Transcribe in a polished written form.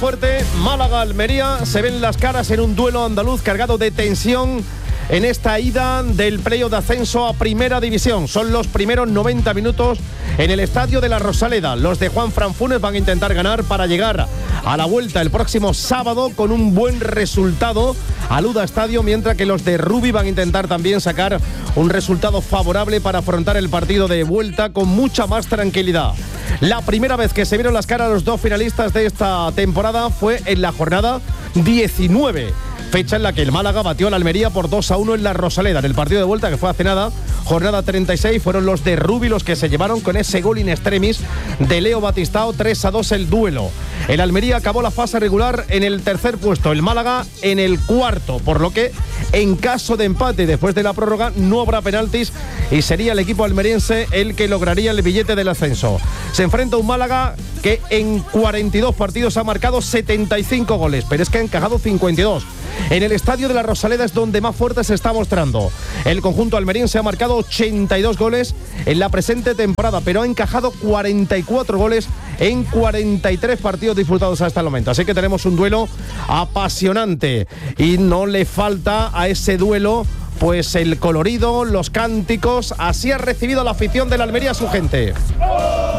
Fuerte, Málaga-Almería, se ven las caras en un duelo andaluz cargado de tensión en esta ida del playoff de ascenso a Primera División. Son los primeros 90 minutos en el estadio de la Rosaleda. Los de Juanfran Funes van a intentar ganar para llegar a la vuelta el próximo sábado con un buen resultado al UDA Estadio, mientras que los de Rubi van a intentar también sacar un resultado favorable para afrontar el partido de vuelta con mucha más tranquilidad. La primera vez que se vieron las caras los dos finalistas de esta temporada fue en la jornada 19, fecha en la que el Málaga batió al Almería por 2-1 en la Rosaleda. En el partido de vuelta, que fue hace nada, jornada 36, fueron los de Rubi los que se llevaron con ese gol in extremis de Leo Batistao, 3-2 el duelo. El Almería acabó la fase regular en el tercer puesto, el Málaga en el cuarto, por lo que en caso de empate después de la prórroga no habrá penaltis y sería el equipo almeriense el que lograría el billete del ascenso. Se enfrenta a un Málaga que en 42 partidos ha marcado 75 goles, pero es que ha encajado 52. En el estadio de la Rosaleda es donde más fuerte se está mostrando. El conjunto almeriense ha marcado 82 goles en la presente temporada, pero ha encajado 44 goles en 43 partidos disputados hasta el momento. Así que tenemos un duelo apasionante y no le falta a ese duelo pues el colorido, los cánticos. Así ha recibido la afición de la Almería a su gente.